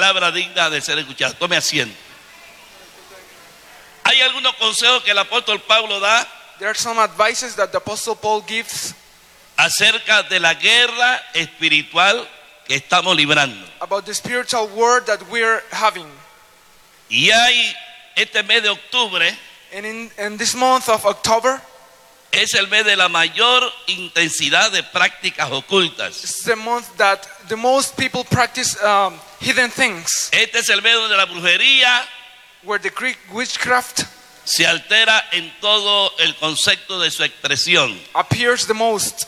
palabra digna de ser escuchada. Tome asiento. Hay algunos consejos que el apóstol Pablo da There are some advices that the Apostle Paul gives acerca de la guerra espiritual que estamos librando. about the spiritual war that we're having. Y hay este mes de octubre, And in this month of October, es el mes de la mayor intensidad de prácticas ocultas. it's the month that the most people practice hidden things, Este es el mes donde la brujería where the Greek witchcraft se altera en todo el concepto de su expresión. appears the most.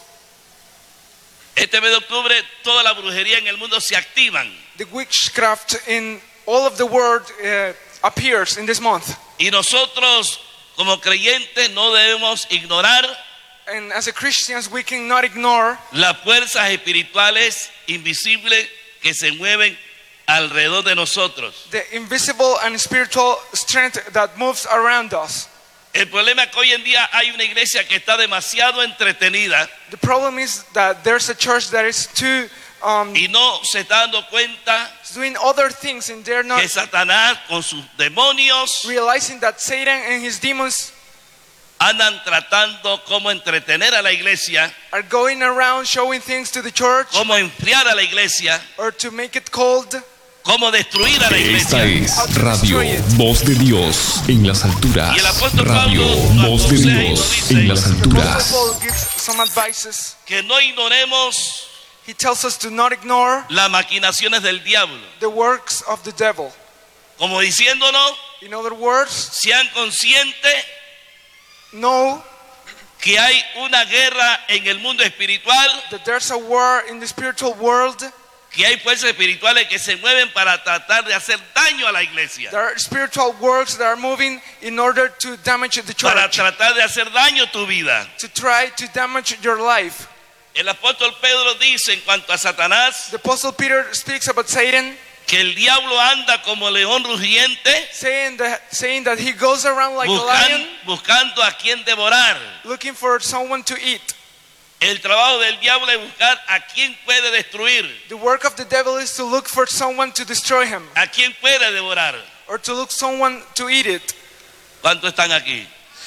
Este mes de octubre toda la brujería en el mundo se activan. The witchcraft in all of the world appears in this month. Y nosotros como creyentes no debemos ignorar And as a Christians, we cannot ignore las fuerzas espirituales invisibles que se mueven alrededor de nosotros. the invisible and spiritual strength that moves around us. El problema es que hoy en día hay una iglesia que está demasiado entretenida The problem is that there's a church that is too y no se está dando cuenta doing other things, and they're not que Satanás con sus demonios realizing that Satan and his demons andan tratando cómo entretener a la iglesia, are going around showing things to the church cómo enfriar a la iglesia, or to make it cold. cómo destruir a la Esta iglesia. es Radio Voz de Dios en las alturas. Y el apóstol Radio Pablo lo Voz de aconseja y Dios nos dice en las The Apostle alturas. Paul gives some advices. Que no ignoremos He tells us to not ignore las maquinaciones del diablo, the works of the devil. como diciéndonos, In other words, sean conscientes know que hay una guerra en el mundo espiritual, that there's a war in the spiritual world. que hay fuerzas espirituales que se mueven para tratar de hacer daño a la iglesia, There are spiritual works that are moving in order to damage the para church, tratar de hacer daño a tu vida. to try to damage your life. El apóstol Pedro dice en cuanto a Satanás The Apostle Peter speaks about Satan, que el diablo anda como león rugiente saying that he goes around like a lion buscando a quien devorar. looking for someone to eat. El trabajo del diablo es buscar a quien puede destruir, The work of the devil is to look for someone to destroy him a quien puede devorar. or to look someone to eat it. ¿Cuántos están aquí?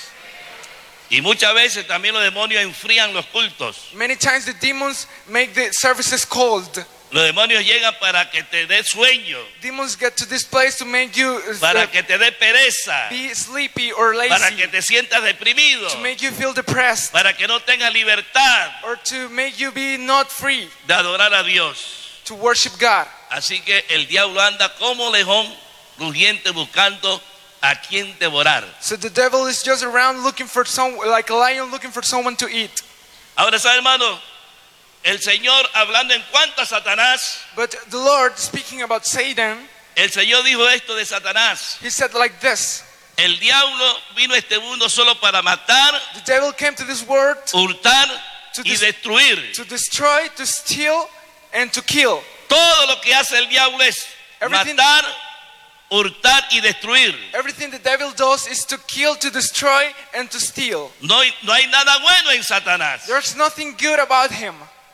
Y muchas veces también los demonios enfrían los cultos. Many times the demons make the services cold. Los demonios llegan para que te dé sueño, Demons get to this place to make you para que te dé pereza, be sleepy or para que lazy, te sientas deprimido, to make you feel depressed, para que no tengas libertad or to make you be not free de adorar a Dios. to worship God. Así que el diablo anda como león rugiente buscando a quien devorar. So the devil is just around looking for like a lion looking for someone to eat. Ahora, ¿sabe, hermano? El Señor, hablando en cuanto a Satanás, But the Lord, speaking about Satan, el Señor dijo esto de Satanás: he said like this: el diablo vino a este mundo solo para matar, the devil came to this world hurtar To y dis- destruir. to destroy, to steal, and to kill. Todo lo que hace el diablo es Everything- matar, hurtar y destruir. Everything the devil does is to kill, to destroy, and to steal. No hay nada bueno en Satanás. There's nothing good about him.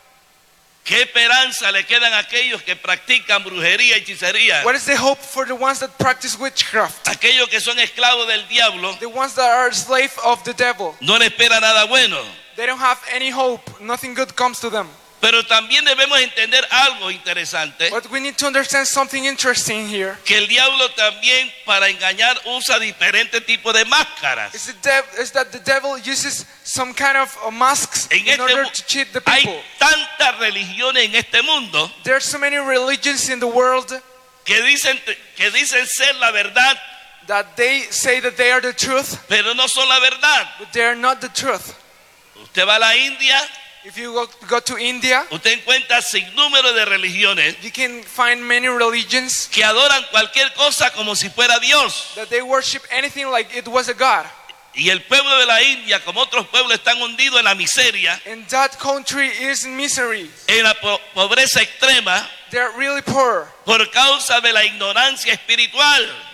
¿Qué esperanza le quedan a aquellos que practican brujería y hechicería? What is the hope for the ones that practice witchcraft? Aquellos que son esclavos del diablo The ones that are slave of the devil. no le espera nada bueno. They don't have any hope. Nothing good comes to them. Pero también debemos entender algo interesante, But we need to understand something interesting here. que el diablo también para engañar usa diferentes tipos de máscaras. Is that the devil uses some kind of masks En in order este to cheat the hay people. tantas religiones en este mundo There's so many religions in the world que dicen ser la verdad, that they say that they are the truth, pero no son la verdad. but they are not the truth. Usted va a la India, If you go to India, usted encuentra sinnúmero de religiones you can find many religions que adoran cualquier cosa como si fuera Dios. that they worship anything like it was a god. Y el pueblo de la India, como otros pueblos, están hundidos en la miseria, And that country is in misery. en la pobreza extrema, They're really poor por causa de la ignorancia espiritual.